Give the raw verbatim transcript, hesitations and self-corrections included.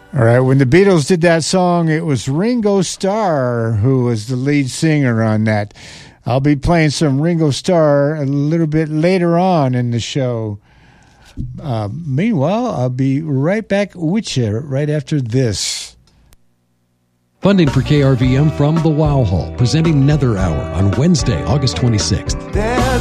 All right, when the Beatles did that song, it was Ringo Starr who was the lead singer on that. I'll be playing some Ringo Starr a little bit later on in the show. Uh, meanwhile, I'll be right back with you right after this. Funding for K R V M from the Wow Hall, presenting Nether Hour on Wednesday, August twenty-sixth.